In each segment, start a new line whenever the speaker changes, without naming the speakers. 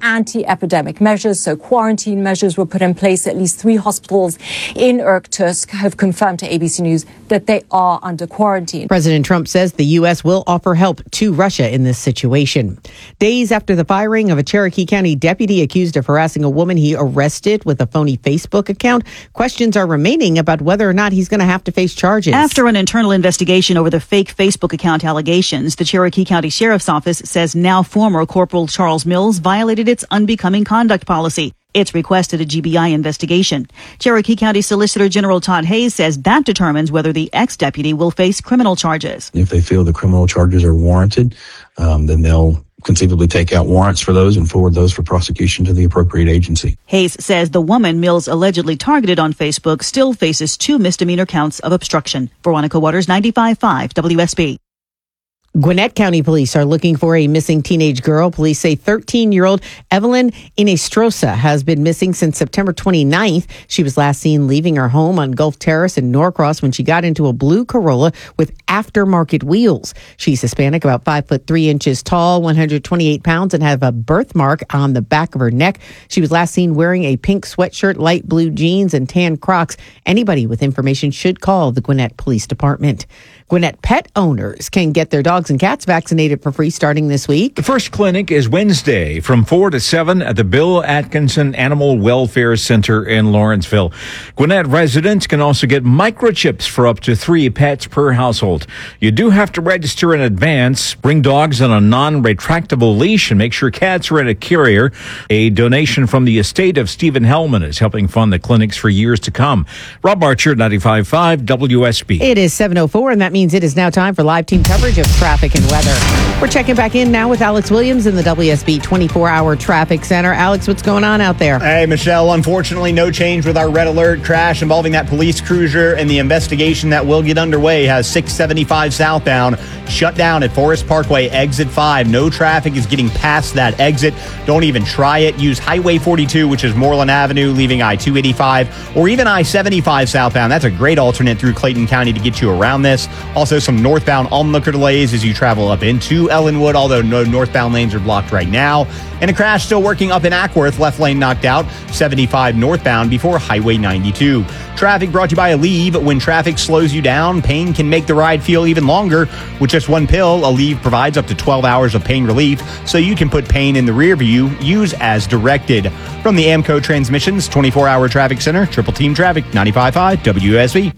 anti-epidemic measures. So quarantine measures were put in place. At least 3 hospitals in Irkutsk have confirmed to ABC News that they are under quarantine.
President Trump says the U.S. will offer help to Russia in this situation. Days after the firing of a Cherokee County deputy accused of harassing a woman he arrested with a phony Facebook account, questions are remaining about whether or not he's going to have to face charges.
After an internal investigation over the fake Facebook account allegations, the Cherokee County Sheriff's Office says now former Corporal Charles Mills violated its unbecoming conduct policy. It's requested a GBI investigation. Cherokee County Solicitor General Todd Hayes says that determines whether the ex-deputy will face criminal charges.
If they feel the criminal charges are warranted, then they'll conceivably take out warrants for those and forward those for prosecution to the appropriate agency.
Hayes says the woman Mills allegedly targeted on Facebook still faces 2 misdemeanor counts of obstruction. Veronica Waters, 95.5 WSB.
Gwinnett County Police are looking for a missing teenage girl. Police say 13-year-old Evelyn Inestrosa has been missing since September 29th. She was last seen leaving her home on Gulf Terrace in Norcross when she got into a blue Corolla with aftermarket wheels. She's Hispanic, about 5'3" tall, 128 pounds, and have a birthmark on the back of her neck. She was last seen wearing a pink sweatshirt, light blue jeans, and tan Crocs. Anybody with information should call the Gwinnett Police Department. Gwinnett pet owners can get their dogs and cats vaccinated for free starting this week.
The first clinic is Wednesday from 4 to 7 at the Bill Atkinson Animal Welfare Center in Lawrenceville. Gwinnett residents can also get microchips for up to 3 pets per household. You do have to register in advance. Bring dogs on a non-retractable leash and make sure cats are in a carrier. A donation from the estate of Stephen Hellman is helping fund the clinics for years to come. Rob Archer, 95.5 WSB.
It is 7:04, and that means it is now time for live team coverage of traffic and weather. We're checking back in now with Alex Williams in the WSB 24-hour traffic center. Alex, what's going on out there?
Hey, Michelle, unfortunately, no change with our red alert crash involving that police cruiser, and the investigation that will get underway has 675 southbound shut down at Forest Parkway, exit 5. No traffic is getting past that exit. Don't even try it. Use Highway 42, which is Moreland Avenue, leaving I-285, or even I-75 southbound. That's a great alternate through Clayton County to get you around this. Also, some northbound onlooker delays as you travel up into Ellenwood, although no northbound lanes are blocked right now. And a crash still working up in Ackworth, left lane knocked out, 75 northbound before Highway 92. Traffic brought to you by Aleve. When traffic slows you down, pain can make the ride feel even longer. With just one pill, Aleve provides up to 12 hours of pain relief, so you can put pain in the rear view. Use as directed. From the Amco Transmissions 24-hour traffic center, Triple Team Traffic, 95.5 WSB.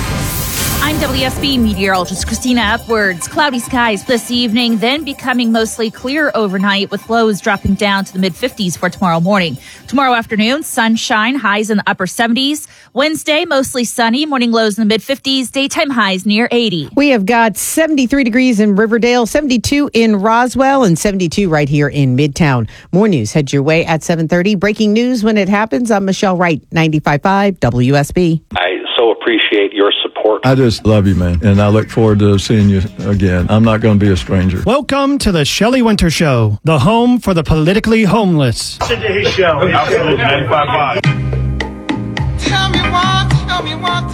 I'm WSB meteorologist Christina Upwards. Cloudy skies this evening, then becoming mostly clear overnight with lows dropping down to the mid-50s for tomorrow morning. Tomorrow afternoon, sunshine, highs in the upper 70s. Wednesday, mostly sunny, morning lows in the mid-50s, daytime highs near 80.
We have got 73 degrees in Riverdale, 72 in Roswell, and 72 right here in Midtown. More news heads your way at 7:30. Breaking news when it happens. I'm Michelle Wright, 95.5 WSB.
I so appreciate your support.
I just love you, man, and I look forward to seeing you again. I'm not going to be a stranger.
Welcome to the Shelley Winter Show, the home for the politically homeless.
Today's show. Absolutely. 95.5.
Tell me why.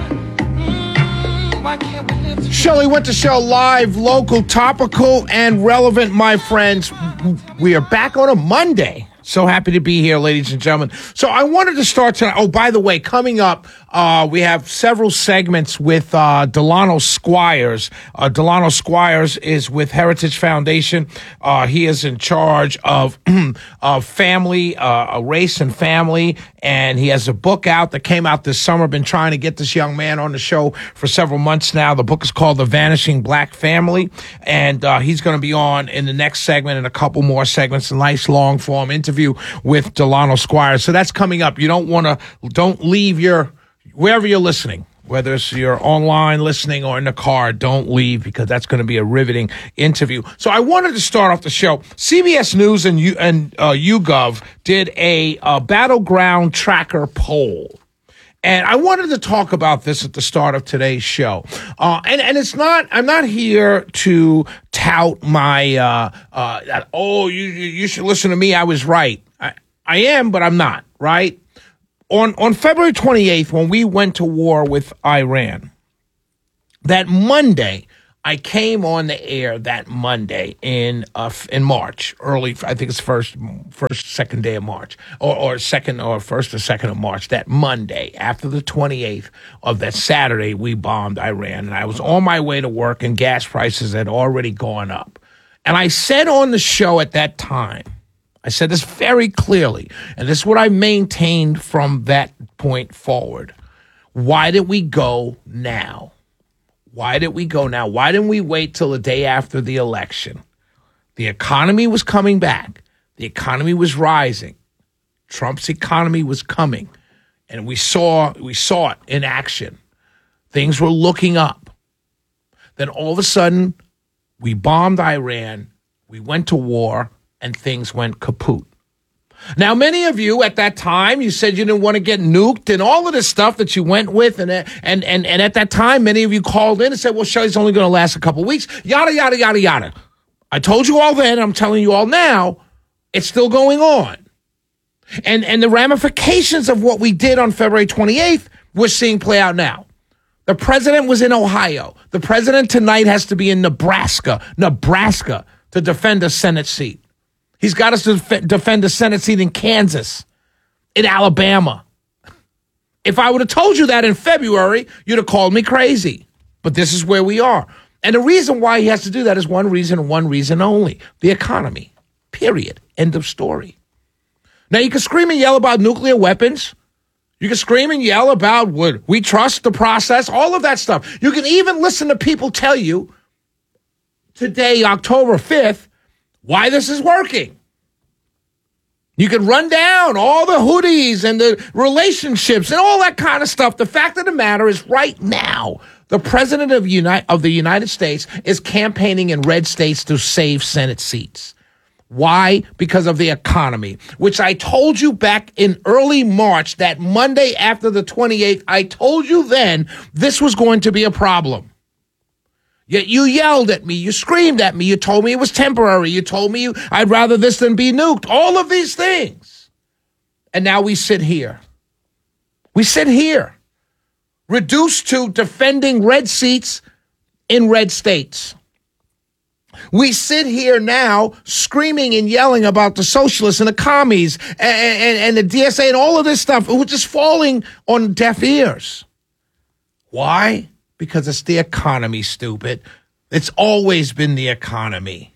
Why can't we live together?
Shelley Winter Show, live, local, topical, and relevant, my friends. We are back on a Monday. So happy to be here, ladies and gentlemen. So I wanted to start tonight. Oh, by the way, coming up, we have several segments with Delano Squires. Delano Squires is with Heritage Foundation. He is in charge of family, race and family, and he has a book out that came out this summer. Been trying to get this young man on the show for several months now. The book is called The Vanishing Black Family, and he's going to be on in the next segment and a couple more segments, a nice long-form interview with Delano Squires. So that's coming up. You don't leave wherever you're listening, whether it's you're online listening or in the car, don't leave, because that's going to be a riveting interview. So I wanted to start off the show. CBS News and YouGov did a battleground tracker poll. And I wanted to talk about this at the start of today's show. And it's not, I'm not here to tout my, you should listen to me. I was right. I am, but I'm not, right? On February 28th, when we went to war with Iran, that Monday, I came on the air that Monday in March, early. I think it's second day of March, or first or second of March. That Monday after the 28th of that Saturday, we bombed Iran, and I was on my way to work, and gas prices had already gone up. And I said on the show at that time, I said this very clearly, and this is what I maintained from that point forward. Why did we go now? Why did we go now? Why didn't we wait till the day after the election? The economy was coming back. The economy was rising. Trump's economy was coming. And we saw it in action. Things were looking up. Then all of a sudden, we bombed Iran. We went to war, and things went kaput. Now, many of you at that time, you said you didn't want to get nuked and all of this stuff that you went with. And at that time, many of you called in and said, well, Shelley's only going to last a couple of weeks. Yada, yada, yada, yada. I told you all then, I'm telling you all now, it's still going on. And the ramifications of what we did on February 28th, we're seeing play out now. The president was in Ohio. The president tonight has to be in Nebraska to defend a Senate seat. He's got us to defend a Senate seat in Kansas, in Alabama. If I would have told you that in February, you'd have called me crazy. But this is where we are. And the reason why he has to do that is one reason and one reason only. The economy. Period. End of story. Now, you can scream and yell about nuclear weapons. You can scream and yell about would we trust the process, all of that stuff. You can even listen to people tell you today, October 5th, why this is working. You can run down all the hoodies and the relationships and all that kind of stuff. The fact of the matter is right now, the president of the United States is campaigning in red states to save Senate seats. Why? Because of the economy, which I told you back in early March, that Monday after the 28th, I told you then this was going to be a problem. Yet you yelled at me, you screamed at me, you told me it was temporary, you told me I'd rather this than be nuked, all of these things. And now we sit here. We sit here, reduced to defending red seats in red states. We sit here now screaming and yelling about the socialists and the commies and the DSA and all of this stuff, which is falling on deaf ears. Why? Because it's the economy, stupid. It's always been the economy.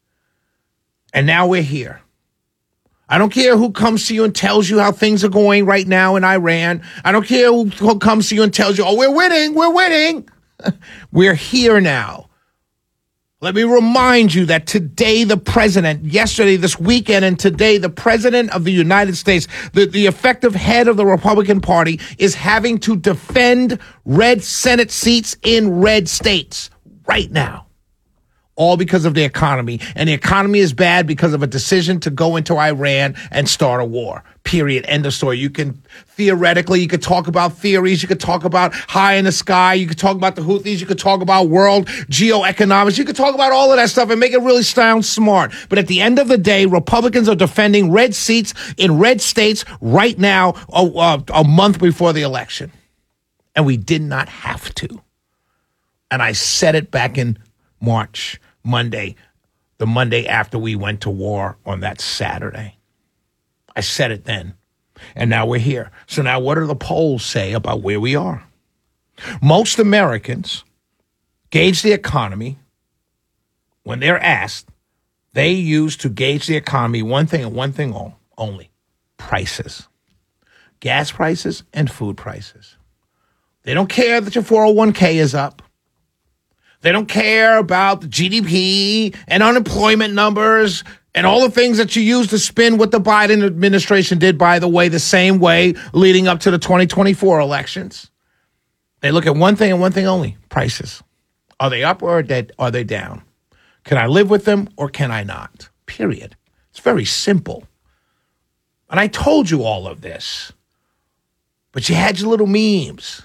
And now we're here. I don't care who comes to you and tells you how things are going right now in Iran. I don't care who comes to you and tells you, oh, we're winning. We're here now. Let me remind you that today the president, yesterday, this weekend, and today the president of the United States, the effective head of the Republican Party, is having to defend red Senate seats in red states right now. All because of the economy. And the economy is bad because of a decision to go into Iran and start a war. Period. End of story. You can talk about theories. You could talk about high in the sky. You could talk about the Houthis. You could talk about world geoeconomics. You could talk about all of that stuff and make it really sound smart. But at the end of the day, Republicans are defending red seats in red states right now, a month before the election. And we did not have to. And I said it back in March, Monday, the Monday after we went to war on that Saturday. I said it then. And now we're here. So now what do the polls say about where we are? Most Americans gauge the economy when they're asked. They use to gauge the economy one thing and one thing only: prices. Gas prices and food prices. They don't care that your 401k is up. They don't care about the GDP and unemployment numbers and all the things that you use to spin what the Biden administration did, by the way, the same way leading up to the 2024 elections. They look at one thing and one thing only: prices. Are they up or are they down? Can I live with them or can I not? Period. It's very simple. And I told you all of this. But you had your little memes.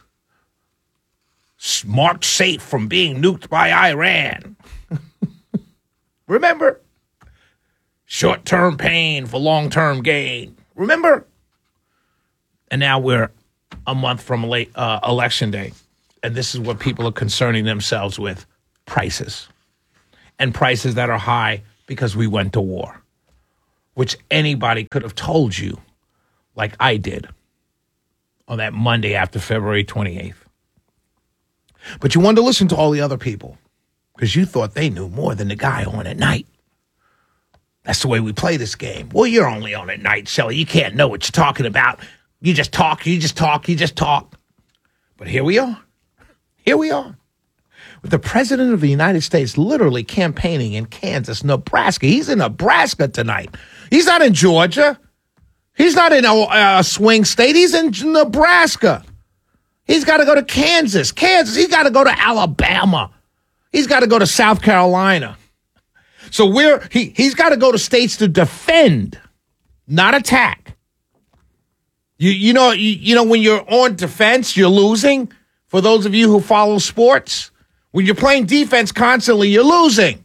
Marked safe from being nuked by Iran. Remember? Short-term pain for long-term gain. Remember? And now we're a month from election day. And this is what people are concerning themselves with: prices, and prices that are high because we went to war, which anybody could have told you, like I did on that Monday after February 28th. But you wanted to listen to all the other people because you thought they knew more than the guy on at night. That's the way we play this game. Well, you're only on at night, Shelley. You can't know what you're talking about. You just talk. But here we are. With the president of the United States literally campaigning in Kansas, Nebraska. He's in Nebraska tonight. He's not in Georgia. He's not in a swing state. He's in Nebraska. He's got to go to Kansas. He's got to go to Alabama. He's got to go to South Carolina. So he's got to go to states to defend, not attack. You know when you're on defense, you're losing. For those of you who follow sports, when you're playing defense constantly, you're losing.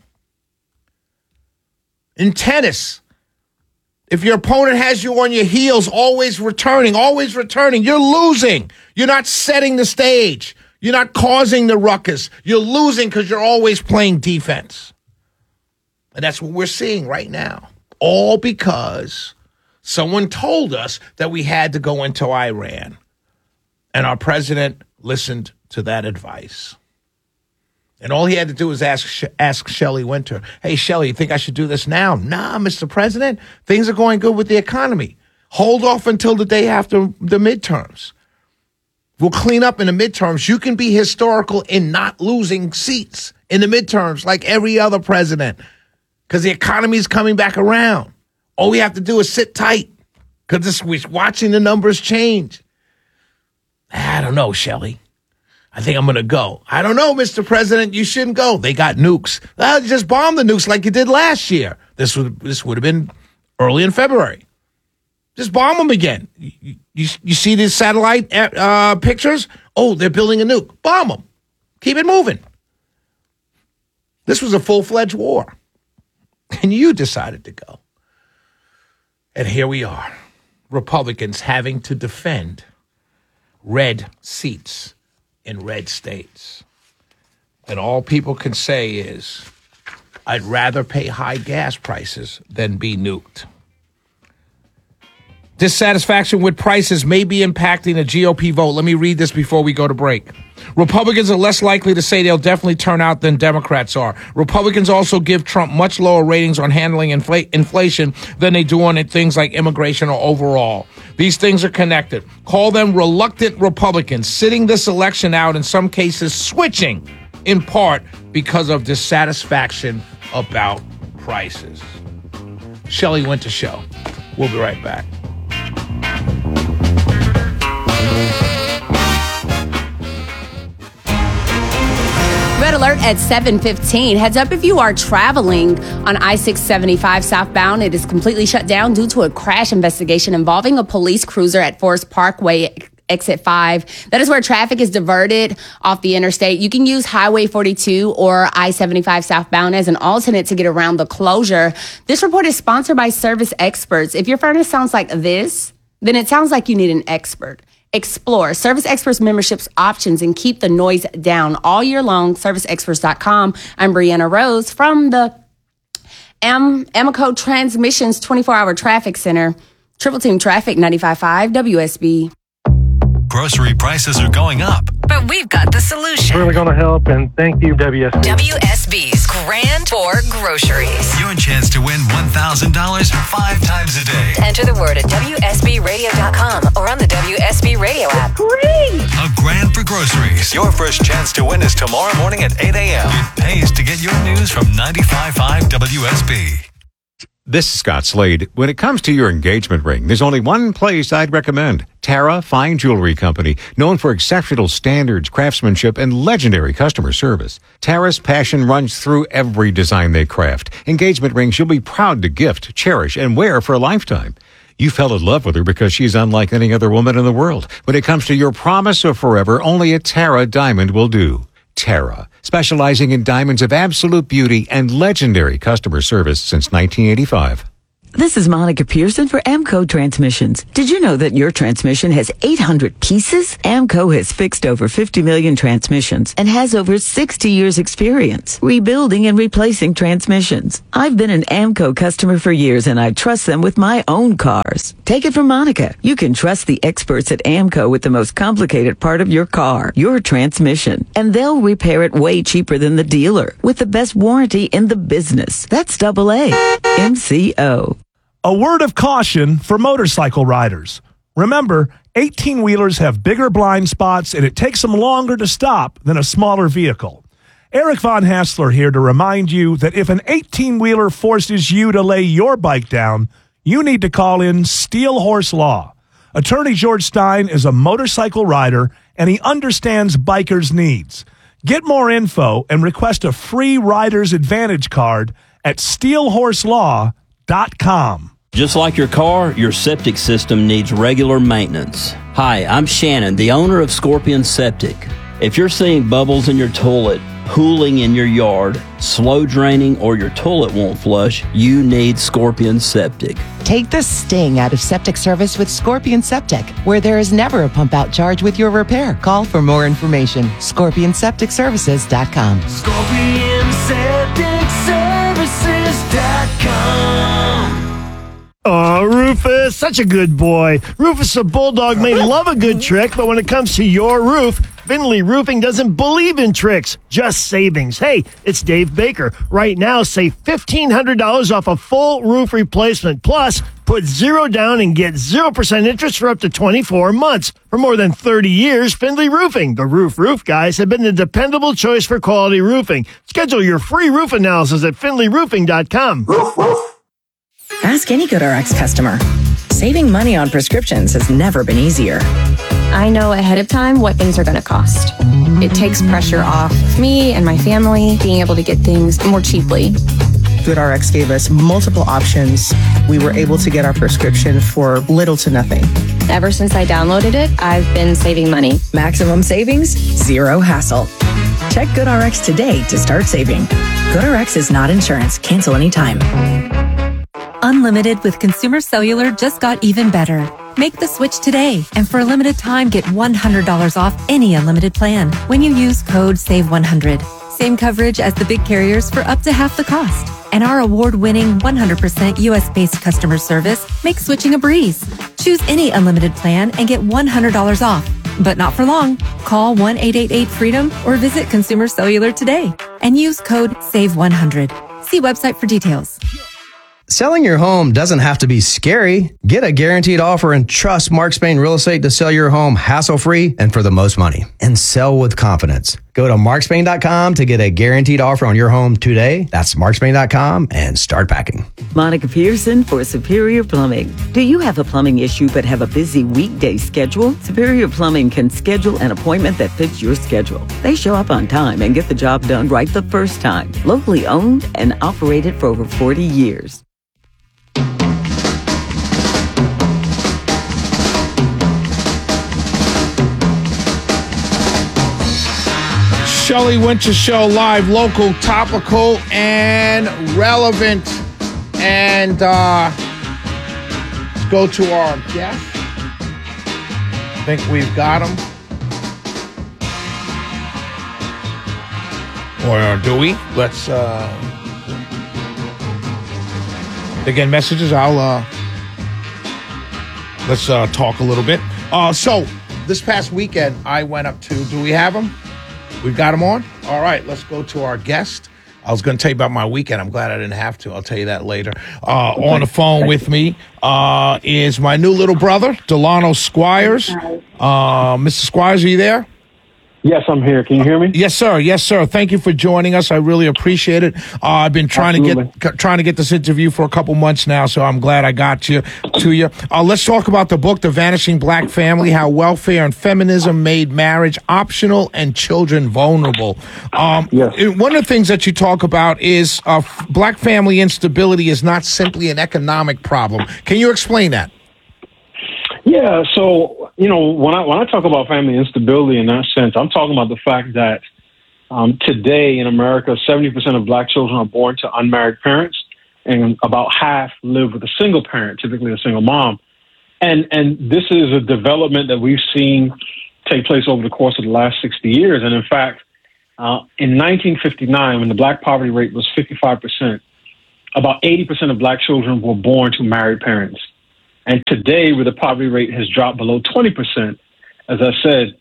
In tennis, if your opponent has you on your heels, always returning, you're losing. You're not setting the stage. You're not causing the ruckus. You're losing because you're always playing defense. And that's what we're seeing right now. All because someone told us that we had to go into Iran. And our president listened to that advice. And all he had to do was ask Shelley Winter, hey, Shelley, you think I should do this now? Nah, Mr. President, things are going good with the economy. Hold off until the day after the midterms. We'll clean up in the midterms. You can be historical in not losing seats in the midterms like every other president because the economy is coming back around. All we have to do is sit tight because we're watching the numbers change. I don't know, Shelley. I think I'm going to go. I don't know, Mr. President. You shouldn't go. They got nukes. Well, just bomb the nukes like you did last year. This would have been early in February. Just bomb them again. You see these satellite pictures? Oh, they're building a nuke. Bomb them. Keep it moving. This was a full-fledged war. And you decided to go. And here we are. Republicans having to defend red seats in red states. And all people can say is, I'd rather pay high gas prices than be nuked. Dissatisfaction with prices may be impacting the GOP vote. Let me read this before we go to break. Republicans are less likely to say they'll definitely turn out than Democrats are. Republicans also give Trump much lower ratings on handling inflation than they do on things like immigration or overall. These things are connected. Call them reluctant Republicans, sitting this election out, in some cases switching, in part because of dissatisfaction about prices. Shelley Winter Show. We'll be right back.
Red alert at 7:15. Heads up if you are traveling on I-675 southbound. It is completely shut down due to a crash investigation involving a police cruiser at Forest Parkway, exit 5. That is where traffic is diverted off the interstate. You can use Highway 42 or I-75 southbound as an alternate to get around the closure. This report is sponsored by Service Experts. If your furnace sounds like this, then it sounds like you need an expert. Explore Service Experts memberships options and keep the noise down all year long. ServiceExperts.com. I'm Brianna Rose from the Amoco Transmissions 24-hour traffic center. Triple Team Traffic 95.5 WSB.
Grocery prices are going up,
but we've got the solution.
Really going to help, and thank you, WSB.
WSB's Grand Tour Groceries.
Your chance to win $1,000 5 times a day.
Enter the word at WSBradio.com or on the WSB Radio app.
Great!
A grand for groceries. Your first chance to win is tomorrow morning at 8 a.m. It pays to get your news from 95.5 WSB.
This is Scott Slade. When it comes to your engagement ring, there's only one place I'd recommend. Tara Fine Jewelry Company, known for exceptional standards, craftsmanship, and legendary customer service. Tara's passion runs through every design they craft. Engagement rings you'll be proud to gift, cherish, and wear for a lifetime. You fell in love with her because she's unlike any other woman in the world. When it comes to your promise of forever, only a Tara diamond will do. Tara, specializing in diamonds of absolute beauty and legendary customer service since 1985.
This is Monica Pearson for Amco Transmissions. Did you know that your transmission has 800 pieces? Amco has fixed over 50 million transmissions and has over 60 years experience rebuilding and replacing transmissions. I've been an Amco customer for years and I trust them with my own cars. Take it from Monica. You can trust the experts at Amco with the most complicated part of your car, your transmission. And they'll repair it way cheaper than the dealer with the best warranty in the business. That's AA. MCO.
A word of caution for motorcycle riders. Remember, 18-wheelers have bigger blind spots and it takes them longer to stop than a smaller vehicle. Eric Von Hassler here to remind you that if an 18-wheeler forces you to lay your bike down, you need to call in Steel Horse Law. Attorney George Stein is a motorcycle rider and he understands bikers' needs. Get more info and request a free Rider's Advantage card at steelhorselaw.com.
Just like your car, your septic system needs regular maintenance. Hi, I'm Shannon, the owner of Scorpion Septic. If you're seeing bubbles in your toilet, pooling in your yard, slow draining, or your toilet won't flush, you need Scorpion Septic.
Take the sting out of septic service with Scorpion Septic, where there is never a pump-out charge with your repair. Call for more information. ScorpionSepticServices.com.
ScorpionSepticServices.com. Oh, Rufus, such a good boy. Rufus the Bulldog may love a good trick, but when it comes to your roof, Finley Roofing doesn't believe in tricks, just savings. Hey, it's Dave Baker. Right now, save $1,500 off a full roof replacement. Plus, put zero down and get 0% interest for up to 24 months. For more than 30 years, Finley Roofing, the roof guys, have been the dependable choice for quality roofing. Schedule your free roof analysis at finleyroofing.com.
Ask any GoodRx customer. Saving money on prescriptions has never been easier.
I know ahead of time what things are going to cost. It takes pressure off me and my family being able to get things more cheaply.
GoodRx gave us multiple options. We were able to get our prescription for little to nothing.
Ever since I downloaded it, I've been saving money.
Maximum savings, zero hassle. Check GoodRx today to start saving. GoodRx is not insurance. Cancel anytime.
Unlimited with Consumer Cellular just got even better. Make the switch today, and for a limited time, get $100 off any unlimited plan when you use code SAVE100. Same coverage as the big carriers for up to half the cost. And our award-winning 100% U.S.-based customer service makes switching a breeze. Choose any unlimited plan and get $100 off. But not for long. Call 1-888-FREEDOM or visit Consumer Cellular today and use code SAVE100. See website for details.
Selling your home doesn't have to be scary. Get a guaranteed offer and trust Mark Spain Real Estate to sell your home hassle-free and for the most money. And sell with confidence. Go to markspain.com to get a guaranteed offer on your home today. That's markspain.com and start packing.
Monica Pearson for Superior Plumbing. Do you have a plumbing issue but have a busy weekday schedule? Superior Plumbing can schedule an appointment that fits your schedule. They show up on time and get the job done right the first time. Locally owned and operated for over 40 years.
Shelley Winter Show, live, local, topical, and relevant. And let's go to our guest. I think we've got him. Or do we? Let's again, messages. Let's talk a little bit. So this past weekend, I went up to, do we have him? We've got him on? All right, let's go to our guest. I was going to tell you about my weekend. I'm glad I didn't have to. I'll tell you that later. On the phone with me is my new little brother, Delano Squires. Mr. Squires, are you there?
Yes, I'm here. Can you hear me?
Yes, sir. Yes, sir. Thank you for joining us. I really appreciate it. I've been trying to get this interview for a couple months now, so I'm glad I got to you. Let's talk about the book, The Vanishing Black Family: How Welfare and Feminism Made Marriage Optional and Children Vulnerable.
Yes.
One of the things that you talk about is black family instability is not simply an economic problem. Can you explain that?
Yeah, so, when I talk about family instability in that sense, I'm talking about the fact that today in America, 70% of black children are born to unmarried parents. and about half live with a single parent, typically a single mom. And this is a development that we've seen take place over the course of the last 60 years. And in fact, in 1959, when the black poverty rate was 55%, about 80% of black children were born to married parents. And today, where the poverty rate has dropped below 20%, as I said,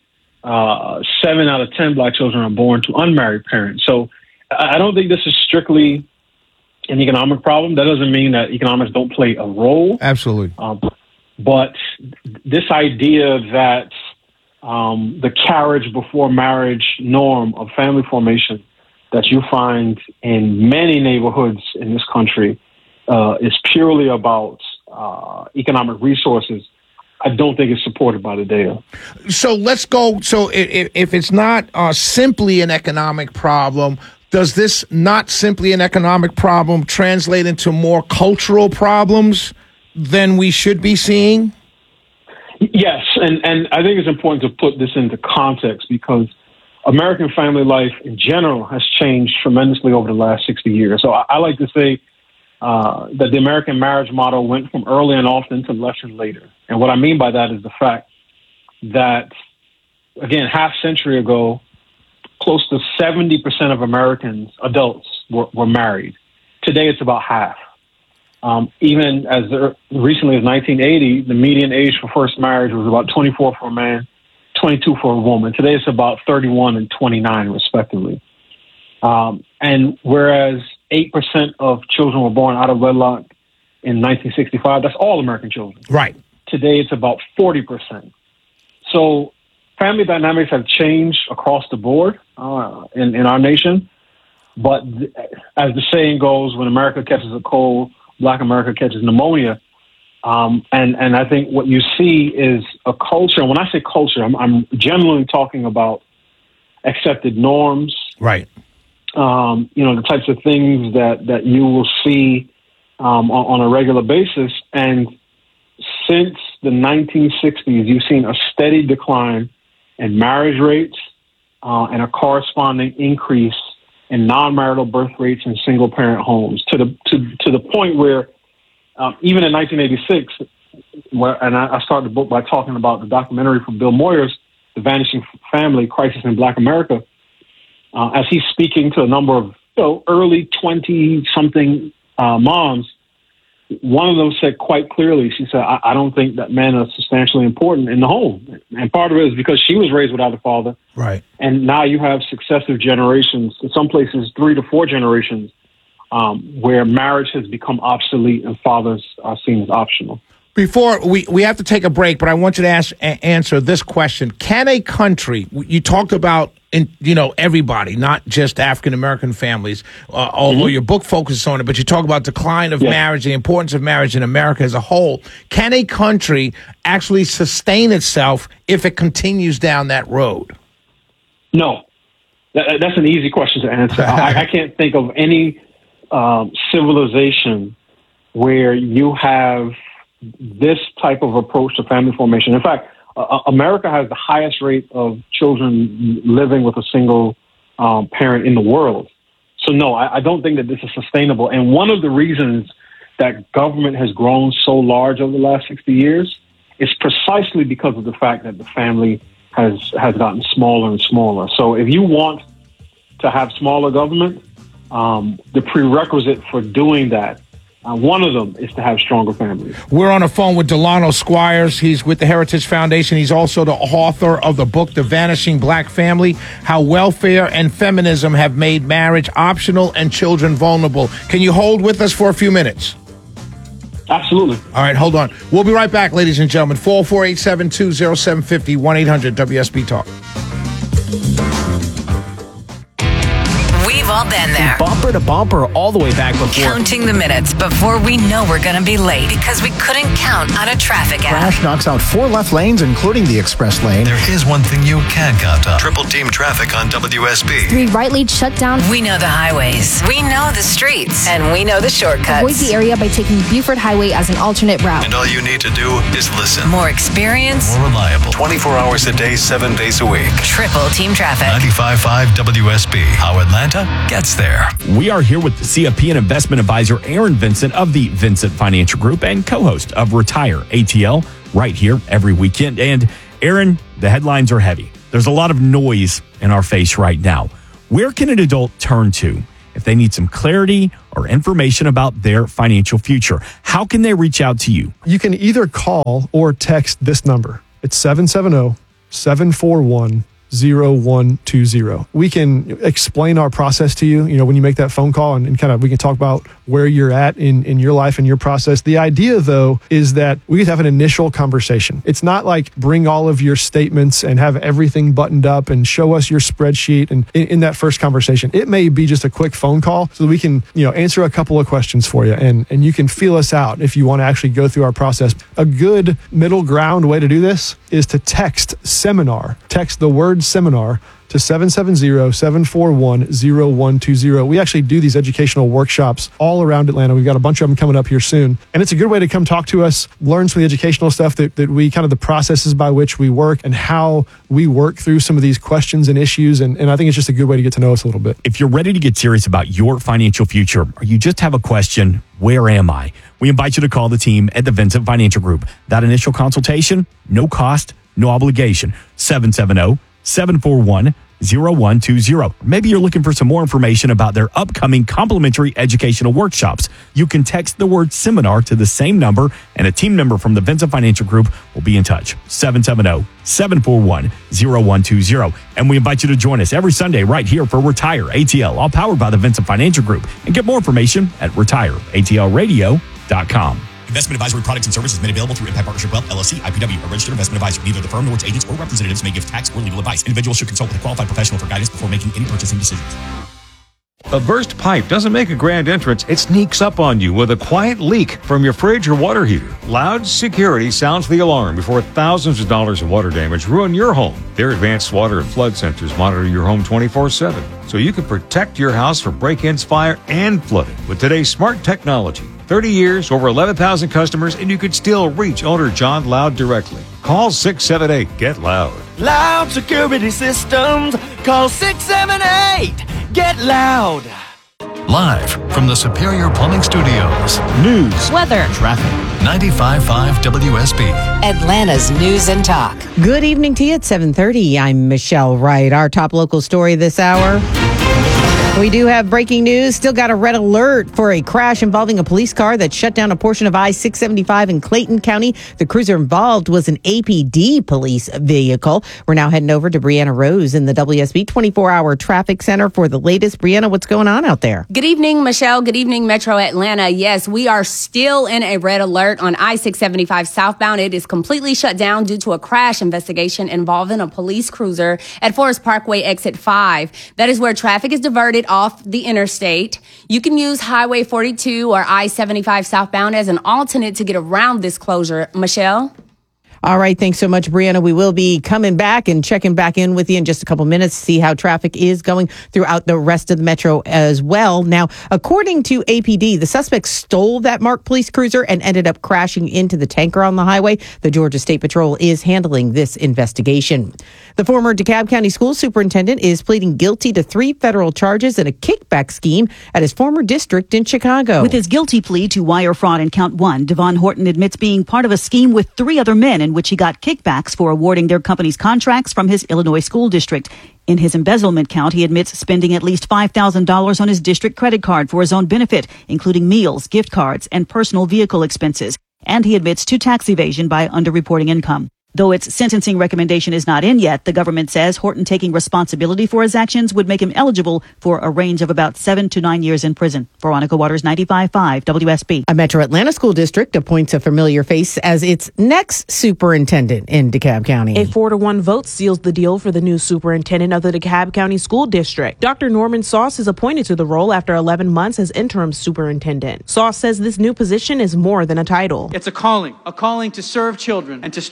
7 out of 10 black children are born to unmarried parents. So I don't think this is strictly an economic problem. That doesn't mean that economics don't play a role.
Absolutely.
But this idea that the carriage before marriage norm of family formation that you find in many neighborhoods in this country is purely about economic resources, I don't think it's supported by the data.
So let's go. So if it's not simply an economic problem, does this not simply an economic problem translate into more cultural problems than we should be seeing?
Yes, and I think it's important to put this into context because American family life in general has changed tremendously over the last 60 years. So I like to say that the American marriage model went from early and often to less and later. And what I mean by that is the fact that, again, half century ago, close to 70% of Americans, adults, were married. Today, it's about half. Even as recently as 1980, the median age for first marriage was about 24 for a man, 22 for a woman. Today, it's about 31 and 29, respectively. And whereas 8% of children were born out of wedlock in 1965, that's all American children.
Right.
Today, it's about 40%. So family dynamics have changed across the board in our nation. But as the saying goes, when America catches a cold, Black America catches pneumonia. And I think what you see is a culture. And when I say culture, I'm generally talking about accepted norms.
Right.
The types of things that you will see on a regular basis. And since the 1960s, you've seen a steady decline in marriage rates and a corresponding increase in non-marital birth rates in single-parent homes to the point where even in 1986, and I started the book by talking about the documentary from Bill Moyers, The Vanishing Family: Crisis in Black America, as he's speaking to a number of early 20-something moms. One of them said quite clearly, she said, I don't think that men are substantially important in the home. And part of it is because she was raised without a father.
Right.
And now you have successive generations, in some places 3 to 4 generations, where marriage has become obsolete and fathers are seen as optional.
Before we have to take a break, but I want you to answer this question. Can a country, you talked about, everybody, not just African-American families, although your book focuses on it, but you talk about decline of marriage, the importance of marriage in America as a whole. Can a country actually sustain itself if it continues down that road?
No. That's an easy question to answer. I can't think of any civilization where you have this type of approach to family formation. In fact, America has the highest rate of children living with a single parent in the world. So no, I don't think that this is sustainable. And one of the reasons that government has grown so large over the last 60 years is precisely because of the fact that the family has gotten smaller and smaller. So if you want to have smaller government, the prerequisite for doing that, one of them is to have stronger families.
We're on the phone with Delano Squires. He's with the Heritage Foundation. He's also the author of the book, The Vanishing Black Family: How Welfare and Feminism Have Made Marriage Optional and Children Vulnerable. Can you hold with us for a few minutes?
Absolutely.
All right, hold on. We'll be right back, ladies and gentlemen. 448-720-750, 1-800-WSB-TALK.
We've all been there.
Bumper to bumper all the way back before.
Counting the minutes before we know we're going to be late because we couldn't count on a traffic app.
Crash knocks out 4 left lanes, including the express lane.
There is one thing you can count on. Triple team traffic on WSB.
3 right lanes shut down.
We know the highways. We know the streets. And we know the shortcuts.
Avoid the area by taking Buford Highway as an alternate route.
And all you need to do is listen.
More experience.
More reliable. 24 hours a day, 7 days a week.
Triple team traffic.
95.5 WSB. How Atlanta gets there.
We are here with the CFP and investment advisor Aaron Vincent of the Vincent Financial Group and co-host of Retire ATL right here every weekend. And Aaron, the headlines are heavy. There's a lot of noise in our face right now. Where can an adult turn to if they need some clarity or information about their financial future? How can they reach out to you?
You can either call or text this number. It's 770-741-0120. We can explain our process to you, when you make that phone call and kind of we can talk about where you're at in your life and your process. The idea, though, is that we could have an initial conversation. It's not like bring all of your statements and have everything buttoned up and show us your spreadsheet. And in that first conversation, it may be just a quick phone call so that we can, answer a couple of questions for you and you can feel us out if you want to actually go through our process. A good middle ground way to do this is to text seminar. Text the word seminar to 770-741-0120. We actually do these educational workshops all around Atlanta. We've got a bunch of them coming up here soon. And it's a good way to come talk to us, learn some of the educational stuff that we kind of the processes by which we work and how we work through some of these questions and issues. And I think it's just a good way to get to know us a little bit.
If you're ready to get serious about your financial future or you just have a question, where am I? We invite you to call the team at the Vincent Financial Group. That initial consultation, no cost, no obligation. 770-741-0120. Maybe you're looking for some more information about their upcoming complimentary educational workshops. You can text the word seminar to the same number, and a team member from the Vincent Financial Group will be in touch. 770-741-0120. And we invite you to join us every Sunday right here for Retire ATL, all powered by the Vincent Financial Group. And get more information at retireatlradio.com.
Investment advisory products and services made available through Impact Partnership Wealth, LLC, IPW, a registered investment advisor. Neither the firm nor its agents or representatives may give tax or legal advice. Individuals should consult with a qualified professional for guidance before making any purchasing decisions.
A burst pipe doesn't make a grand entrance. It sneaks up on you with a quiet leak from your fridge or water heater. Loud Security sounds the alarm before thousands of dollars in water damage ruin your home. Their advanced water and flood sensors monitor your home 24/7, so you can protect your house from break-ins, fire, and flooding. With today's smart technology, 30 years, over 11,000 customers, and you could still reach owner John Loud directly. Call 678-GET-LOUD.
Loud Security Systems. Call 678-GET-LOUD.
Live from the Superior Plumbing Studios.
News,
weather,
traffic. 95.5 WSB.
Atlanta's News and Talk.
Good evening to you at 7:30. I'm Michelle Wright. Our top local story this hour. We do have breaking news. Still got a red alert for a crash involving a police car that shut down a portion of I-675 in Clayton County. The cruiser involved was an APD police vehicle. We're now heading over to Brianna Rose in the WSB 24-hour traffic center for the latest. Brianna, what's going on out there?
Good evening, Michelle. Good evening, Metro Atlanta. Yes, we are still in a red alert on I-675 southbound. It is completely shut down due to a crash investigation involving a police cruiser at Forest Parkway exit 5. That is where traffic is diverted off the interstate. You can use Highway 42 or I-75 southbound as an alternate to get around this closure. Michelle?
All right. Thanks so much, Brianna. We will be coming back and checking back in with you in just a couple minutes to see how traffic is going throughout the rest of the metro as well. Now, according to APD, the suspect stole that marked police cruiser and ended up crashing into the tanker on the highway. The Georgia State Patrol is handling this investigation. The former DeKalb County school superintendent is pleading guilty to 3 federal charges and a kickback scheme at his former district in Chicago.
With his guilty plea to wire fraud in count 1, Devon Horton admits being part of a scheme with 3 other men in which he got kickbacks for awarding their company's contracts from his Illinois school district. In his embezzlement count, he admits spending at least $5,000 on his district credit card for his own benefit, including meals, gift cards, and personal vehicle expenses. And he admits to tax evasion by underreporting income. Though its sentencing recommendation is not in yet, the government says Horton taking responsibility for his actions would make him eligible for a range of about 7 to 9 years in prison. Veronica Waters, 95.5 WSB.
A Metro Atlanta school district appoints a familiar face as its next superintendent in DeKalb County.
A 4-1 vote seals the deal for the new superintendent of the DeKalb County School District. Dr. Norman Sauce is appointed to the role after 11 months as interim superintendent. Sauce says this new position is more than a title.
It's a calling to serve children and to strengthen communities.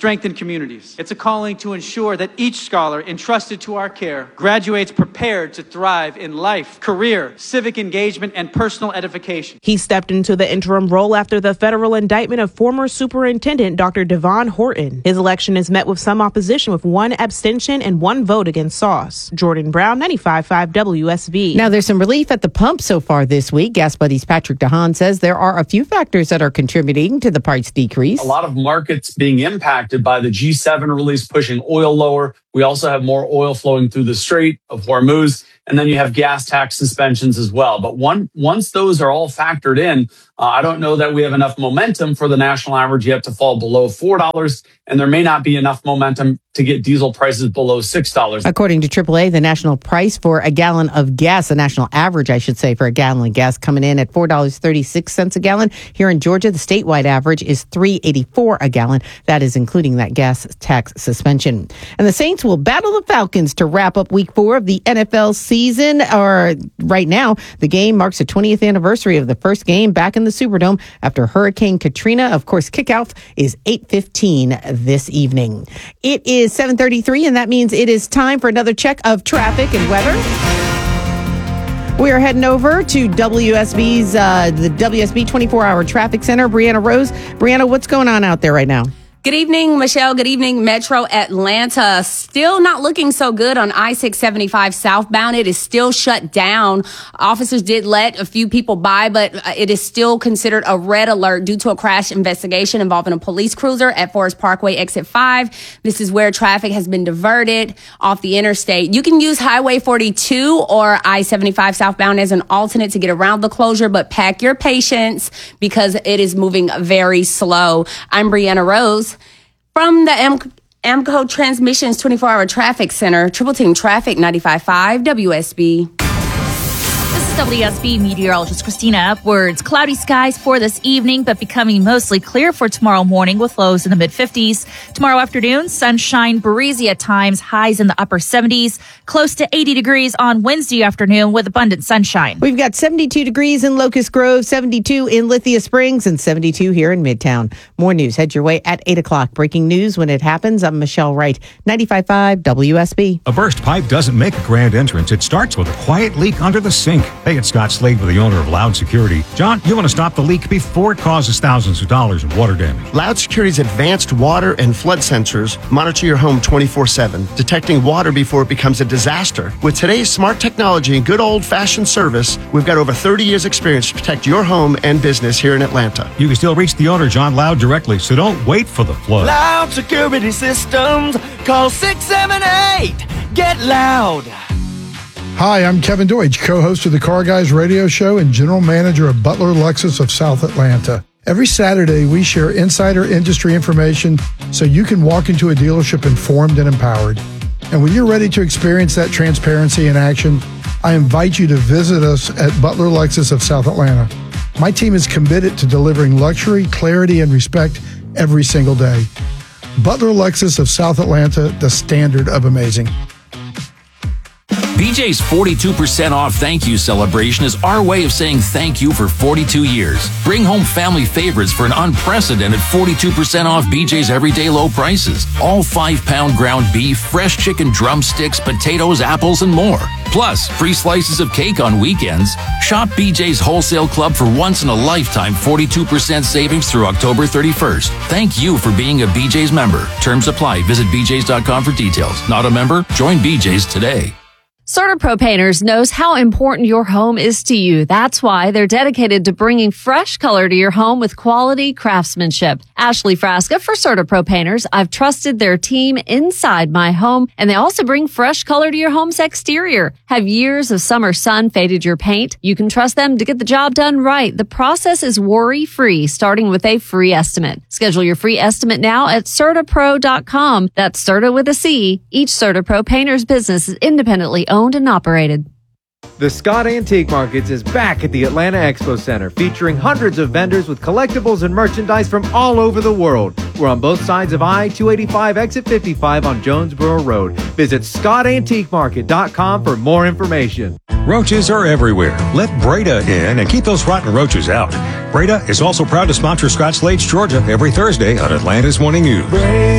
communities. It's a calling to ensure that each scholar entrusted to our care graduates prepared to thrive in life, career, civic engagement, and personal edification.
He stepped into the interim role after the federal indictment of former Superintendent Dr. Devon Horton. His election is met with some opposition, with 1 abstention and 1 vote against Sauce. Jordan Brown, 95.5 WSB.
Now, there's some relief at the pump so far this week. Gas Buddy's Patrick DeHaan says there are a few factors that are contributing to the price decrease.
A lot of markets being impacted by the G7 release pushing oil lower. We also have more oil flowing through the Strait of Hormuz, and then you have gas tax suspensions as well. But once those are all factored in, I don't know that we have enough momentum for the national average yet to fall below $4, and there may not be enough momentum to get diesel prices below $6.
According to AAA, the national price for a gallon of gas, the national average, I should say, for a gallon of gas coming in at $4.36 a gallon. Here in Georgia, the statewide average is $3.84 a gallon. That is including that gas tax suspension. And the Saints will battle the Falcons to wrap up week 4 of the NFL season. Or right now, the game marks the 20th anniversary of the first game back in the Superdome after Hurricane Katrina. Of course, kickoff is 8:15 this evening. It is 7:33, and that means it is time for another check of traffic and weather. We are heading over to WSB's, the WSB 24-hour traffic center. Brianna Rose. Brianna, what's going on out there right now?
Good evening, Michelle. Good evening, Metro Atlanta. Still not looking so good on I-675 southbound. It is still shut down. Officers did let a few people by, but it is still considered a red alert due to a crash investigation involving a police cruiser at Forest Parkway Exit 5. This is where traffic has been diverted off the interstate. You can use Highway 42 or I-75 southbound as an alternate to get around the closure, but pack your patience because it is moving very slow. I'm Brianna Rose. From the AMCO Transmissions 24-hour traffic center, Triple Team Traffic 95.5 WSB.
This is WSB meteorologist Christina Upwards. Cloudy skies for this evening, but becoming mostly clear for tomorrow morning with lows in the mid-50s. Tomorrow afternoon, sunshine, breezy at times, highs in the upper 70s, close to 80 degrees on Wednesday afternoon with abundant sunshine.
We've got 72 degrees in Locust Grove, 72 in Lithia Springs, and 72 here in Midtown. More news head your way at 8 o'clock. Breaking news when it happens. I'm Michelle Wright, 95.5 WSB.
A burst pipe doesn't make a grand entrance. It starts with a quiet leak under the sink. Hey, it's Scott Slade with the owner of Loud Security. John, you want to stop the leak before it causes thousands of dollars in water damage.
Loud Security's advanced water and flood sensors monitor your home 24/7, detecting water before it becomes a disaster. With today's smart technology and good old-fashioned service, we've got over 30 years experience to protect your home and business here in Atlanta.
You can still reach the owner, John Loud, directly, so don't wait for the flood.
Loud Security Systems. Call 678-GET-LOUD.
Hi, I'm Kevin Deutsch, co-host of the Car Guys radio show and general manager of Butler Lexus of South Atlanta. Every Saturday, we share insider industry information so you can walk into a dealership informed and empowered. And when you're ready to experience that transparency in action, I invite you to visit us at Butler Lexus of South Atlanta. My team is committed to delivering luxury, clarity, and respect every single day. Butler Lexus of South Atlanta, the standard of amazing.
BJ's 42% off thank you celebration is our way of saying thank you for 42 years. Bring home family favorites for an unprecedented 42% off BJ's everyday low prices. All 5-pound ground beef, fresh chicken drumsticks, potatoes, apples, and more. Plus, free slices of cake on weekends. Shop BJ's Wholesale Club for once-in-a-lifetime 42% savings through October 31st. Thank you for being a BJ's member. Terms apply. Visit bjs.com for details. Not a member? Join BJ's today.
CertaPro Painters knows how important your home is to you. That's why they're dedicated to bringing fresh color to your home with quality craftsmanship. Ashley Frasca for CertaPro Painters. I've trusted their team inside my home, and they also bring fresh color to your home's exterior. Have years of summer sun faded your paint? You can trust them to get the job done right. The process is worry-free, starting with a free estimate. Schedule your free estimate now at CertaPro.com. That's Certa with a C. Each CertaPro Painters business is independently owned and operated.
The Scott Antique Markets is back at the Atlanta Expo Center, featuring hundreds of vendors with collectibles and merchandise from all over the world. We're on both sides of I-285 exit 55 on Jonesboro Road. Visit ScottAntiqueMarket.com for more information.
Roaches are everywhere. Let Breda in and keep those rotten roaches out. Breda is also proud to sponsor Scott Slade's Georgia every Thursday on Atlanta's Morning News.